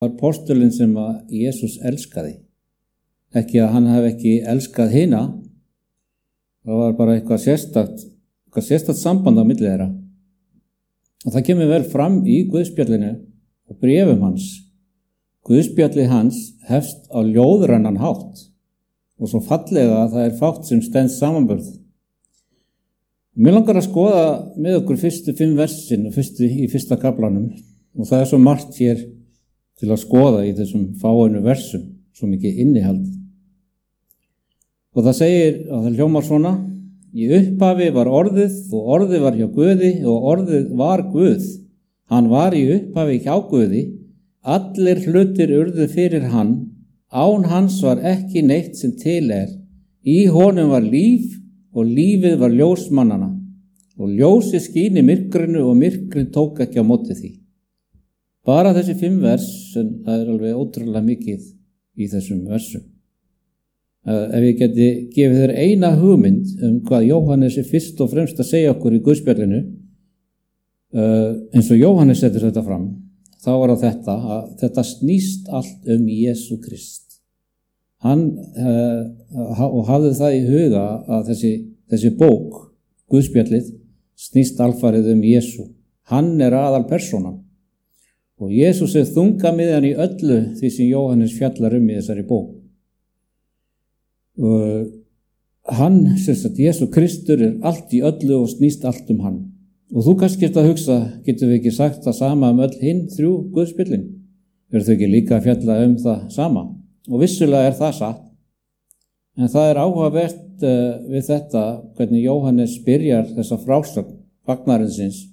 var postulinn sem að Jesús elskaði. Ekki að hann hafi ekki elskað hina, það var bara eitthvað sérstakt samband á milli þeirra. Og það kemur vel fram í Guðspjallinu og bréfum hans. Guðspjallið hans hefst á ljóðrænan hátt og svo fallega að það er fátt sem stenst samanburð. Mér langar að skoða með okkur fyrstu 5 versin og í fyrsta kaflanum og það er svo margt hér til að skoða í þessum fáeinu versum, svo mikið innihald. Og það segir, og það hljómar svona: í upphafi var orðið og orðið var hjá Guði og orðið var Guð. Hann var í upphafi hjá Guði, allir hlutir urðu fyrir hann, án hans var ekki neitt sem til er. Í honum var líf og lífið var ljós mannanna og ljósið skín í myrkrinu og myrkrið tók ekki á móti því. Bara þessi 5 vers, það er alveg ótrúlega mikið í þessum versum. Ef ég geti gefið þér eina hugmynd hvað Jóhannes er fyrst og fremst að segja okkur í Guðspjallinu, eins og Jóhannes setur þetta fram, þá var það þetta, að þetta snýst allt Jesú Krist. Hann og hafði það í huga að þessi bók, Guðspjallið, snýst alfarið Jesú. Hann er aðal persónan. Og Jesús er þungamiðjan í öllu því sem Jóhannes fjallar í þessari bók. Hann, Jesú Kristur, er allt í öllu og snýst allt hann. Og þú kannski ert að hugsa, getum við ekki sagt það sama öll hinn 3 Guðspjöllin? Eru þau ekki líka að fjalla það sama? Og vissulega er það satt. En það er áhugavert við þetta, hvernig Jóhannes byrjar þessa frásögn fagnarinnsins.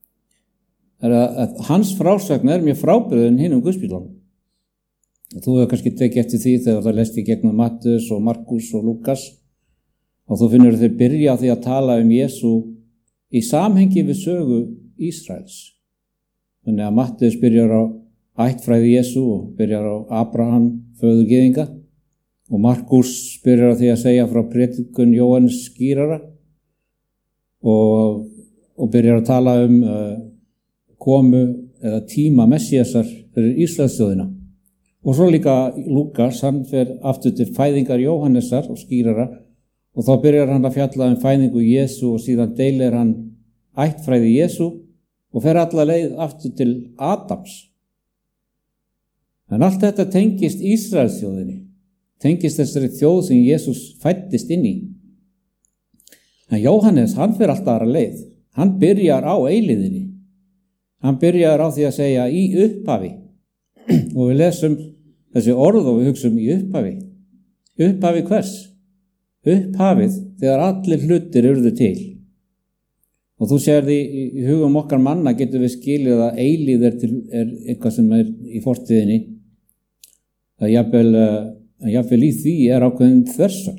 Að hans frásögn er mjög frábrugðin hinum Guðspjöllunum. Þú hefur kannski tekið eftir því þegar það lest í gegnum Mattheus og Markus og Lukas og þú finnur þeir byrja því að tala Jesú í samhengi við sögu Ísraels. Þannig að Mattheus byrjar á ættfræði Jesú og byrjar á Abraham, föður gyðinga, og Markus byrjar á því að segja frá predikun Jóhannes skírara og byrjar að tala komu eða tíma Messíasar fyrir Ísraelsþjóðina. Og svo líka Lukas, hann fer aftur til fæðingar Jóhannesar og skírara og þá byrjar hann að fjalla fæðingu Jesú og síðan deilir hann ættfræði Jesú og fer alla leið aftur til Adams. En allt þetta tengist Ísraelsþjóðinni, tengist þessari þjóð sem Jesús fæddist inn í. En Jóhannes, hann fer alltaf aðra leið. Hann byrjar á eilíðinni. Hann byrjar á því að segja í upphafi og við lesum þessi orð og við hugsum í upphafi. Upphafi hvers? Upphafið þegar allir hlutir urðu til. Og þú sér því í hugum okkar manna getum við skilið að eilíð er eitthvað sem er í fortíðinni. Það jafnvel í því er ákveðin þversögn.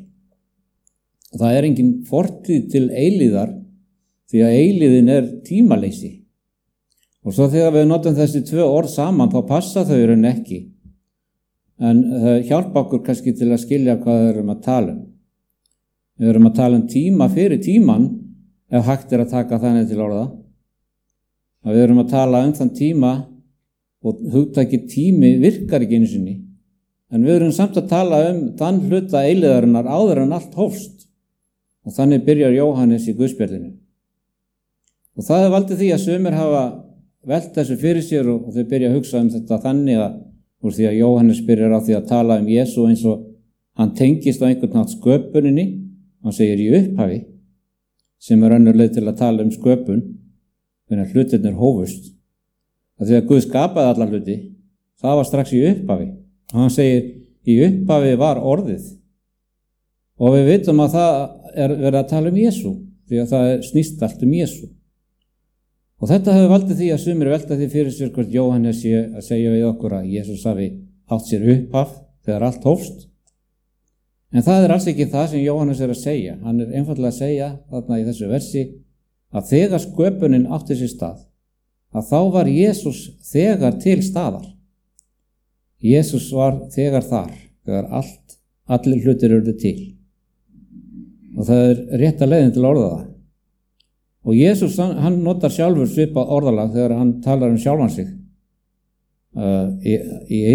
Það er engin fortíð til eilíðar því að eilíðin er tímaleysi. Og svo þegar við notum þessi 2 orð saman, þá passa þau ekki. En það hjálpa okkur kannski til að skilja hvað við erum að tala Við erum að tala tíma fyrir tíman, ef hægt er að taka þannig til orða. Við erum að tala þann tíma og hugtakið tími virkar ekki einu sinni. En við erum samt að tala þann hluta eilíðarinnar áður en allt hófst. Og þannig byrjar Jóhannes í Guðspjallinu. Og það er valdið því að sumir hafa velt þessu fyrir sér og þau byrja að hugsa þetta þannig að úr því að Jóhannes byrjar á því að tala Jesú eins og hann tengist á einhvern nátt sköpuninni. Hann segir í upphafi, sem er önnur leið til að tala sköpun, þannig að hlutirnir hófust. Að því að Guð skapaði alla hluti, það var strax í upphafi. Og hann segir, í upphafi var orðið. Og við vitum að það er verið að tala Jesú, því að það snýst allt Jesú. Og þetta hefur valdið því að sumir velta því fyrir sér hvort Jóhannes sé að segja við okkur að Jesús hafi átt sér upphaf þegar allt hófst. En það er alls ekki það sem Jóhannes er að segja. Hann er einfaldlega að segja þarna í þessu versi að þegar sköpunin átti sér stað, að þá var Jesús þegar til staðar. Jesús var þegar þar, þegar allir hlutir urðu til. Og það er rétta leiðin til að orða það. Og Jesús, hann notar sjálfur svipað orðalag þegar hann talar sjálfan sig. í